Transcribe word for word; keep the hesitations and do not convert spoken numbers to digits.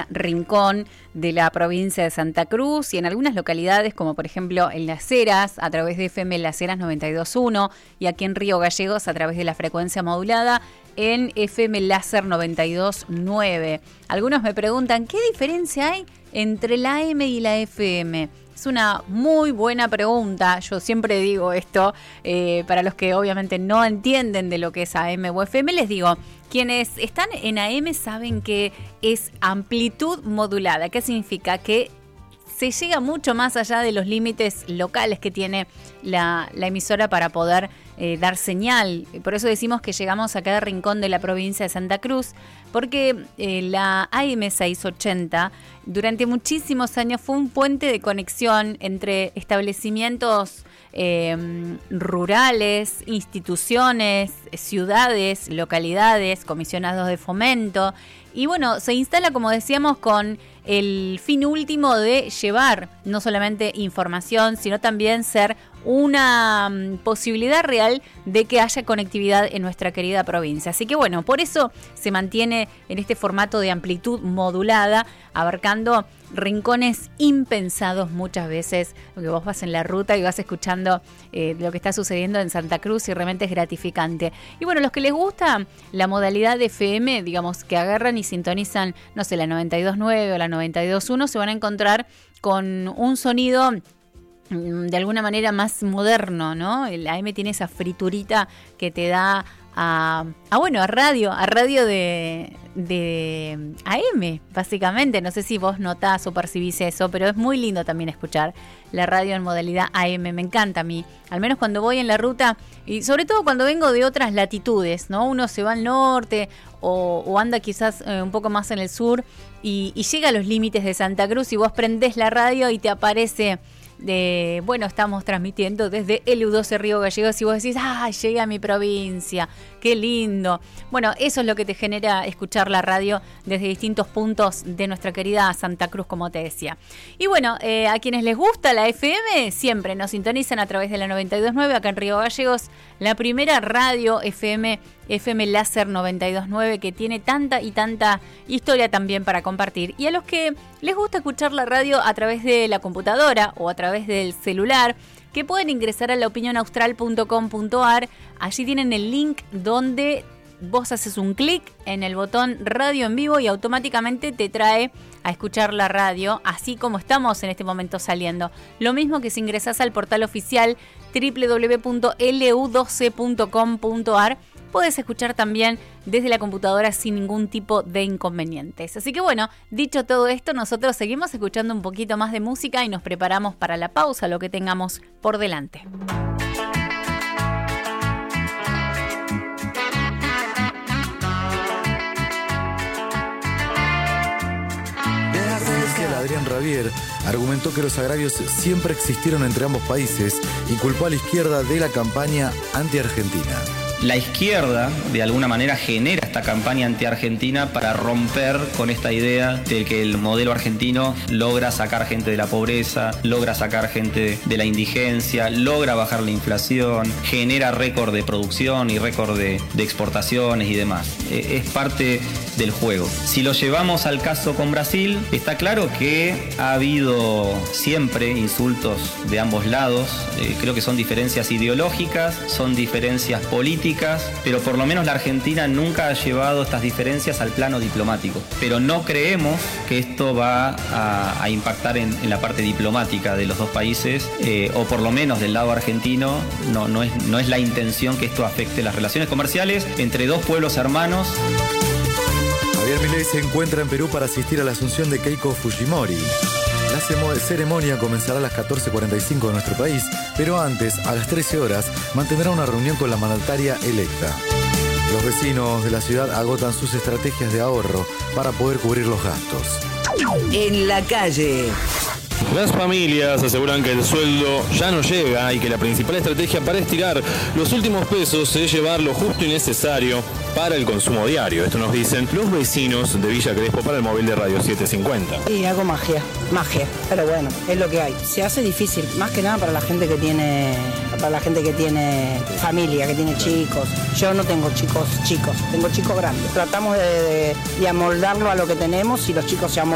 cada rincón de la provincia de Santa Cruz y en algunas localidades, como por ejemplo en Las Heras, a través de F M Las Heras noventa y dos punto uno, y aquí en Río Gallegos a través de la frecuencia modulada en F M Láser noventa y dos punto nueve. Algunos me preguntan, ¿qué diferencia hay entre la A M y la F M? Es una muy buena pregunta. Yo siempre digo esto, eh, para los que obviamente no entienden de lo que es A M o F M, les digo, quienes están en A M saben que es amplitud modulada. ¿Qué significa? Que se llega mucho más allá de los límites locales que tiene la, la emisora para poder eh, dar señal. Por eso decimos que llegamos a cada rincón de la provincia de Santa Cruz, porque eh, la A M seiscientos ochenta durante muchísimos años fue un puente de conexión entre establecimientos eh, rurales, instituciones, ciudades, localidades, comisionados de fomento. Y bueno, se instala, como decíamos, con el fin último de llevar no solamente información, sino también ser una um, posibilidad real de que haya conectividad en nuestra querida provincia. Así que bueno, por eso se mantiene en este formato de amplitud modulada, abarcando rincones impensados muchas veces, porque vos vas en la ruta y vas escuchando eh, lo que está sucediendo en Santa Cruz y realmente es gratificante. Y bueno, los que les gusta la modalidad de F M, digamos, que agarran y sintonizan, no sé, la noventa y dos punto nueve o la noventa y dos punto uno, se van a encontrar con un sonido de alguna manera más moderno, ¿no? El A M tiene esa friturita que te da a, a bueno, a radio, a radio de, de A M, básicamente. No sé si vos notás o percibís eso, pero es muy lindo también escuchar la radio en modalidad A M. Me encanta a mí, al menos cuando voy en la ruta y sobre todo cuando vengo de otras latitudes, ¿no? Uno se va al norte o, o anda quizás eh, un poco más en el sur y, y llega a los límites de Santa Cruz y vos prendés la radio y te aparece de, bueno, estamos transmitiendo desde el U doce Río Gallegos y vos decís, ¡ay, llegué a mi provincia! ¡Qué lindo! Bueno, eso es lo que te genera escuchar la radio desde distintos puntos de nuestra querida Santa Cruz, como te decía. Y bueno, eh, a quienes les gusta la F M, siempre nos sintonizan a través de la noventa y dos punto nueve acá en Río Gallegos, la primera radio F M, F M Láser noventa y dos punto nueve, que tiene tanta y tanta historia también para compartir. Y a los que les gusta escuchar la radio a través de la computadora o a través del celular, que pueden ingresar a la opinión austral punto com punto a r. Allí tienen el link donde vos haces un clic en el botón radio en vivo y automáticamente te trae a escuchar la radio, así como estamos en este momento saliendo. Lo mismo que si ingresás al portal oficial doble u doble u doble u punto l u doce punto com punto a r, podés escuchar también desde la computadora sin ningún tipo de inconvenientes. Así que bueno, dicho todo esto, nosotros seguimos escuchando un poquito más de música y nos preparamos para la pausa, lo que tengamos por delante. Adrián Rabier argumentó que los agravios siempre existieron entre ambos países y culpó a la izquierda de la campaña anti-argentina. La izquierda, de alguna manera, genera esta campaña anti-argentina para romper con esta idea de que el modelo argentino logra sacar gente de la pobreza, logra sacar gente de la indigencia, logra bajar la inflación, genera récord de producción y récord de, de exportaciones y demás. Eh, es parte del juego. Si lo llevamos al caso con Brasil, está claro que ha habido siempre insultos de ambos lados. Eh, creo que son diferencias ideológicas, son diferencias políticas, pero por lo menos la Argentina nunca ha llevado estas diferencias al plano diplomático. Pero no creemos que esto va a, a impactar en, en la parte diplomática de los dos países, eh, o por lo menos del lado argentino, no, no, es, no es la intención que esto afecte las relaciones comerciales entre dos pueblos hermanos. Javier Milei se encuentra en Perú para asistir a la asunción de Keiko Fujimori. La ceremonia comenzará a las catorce cuarenta y cinco de nuestro país, pero antes, a las trece horas, mantendrá una reunión con la mandataria electa. Los vecinos de la ciudad agotan sus estrategias de ahorro para poder cubrir los gastos. En la calle. Las familias aseguran que el sueldo ya no llega y que la principal estrategia para estirar los últimos pesos es llevar lo justo y necesario para el consumo diario. Esto nos dicen los vecinos de Villa Crespo para el móvil de Radio setecientos cincuenta. Sí, hago magia, magia, pero bueno, es lo que hay. Se hace difícil, más que nada para la gente que tiene, para la gente que tiene familia, que tiene chicos. Yo no tengo chicos chicos, tengo chicos grandes. Tratamos de, de, de amoldarlo a lo que tenemos y los chicos se amoldan